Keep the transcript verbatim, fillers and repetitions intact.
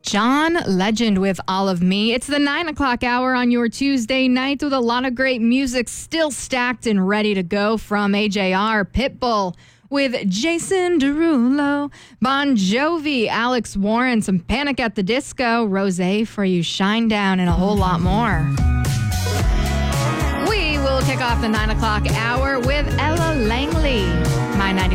John Legend with All of Me. It's the nine o'clock hour on your Tuesday night with a lot of great music still stacked and ready to go from A J R, Pitbull with Jason Derulo, Bon Jovi, Alex Warren, some Panic at the Disco, Rosé for You, Shinedown, and a whole lot more. We will kick off the nine o'clock hour with Ella Langley. My ninety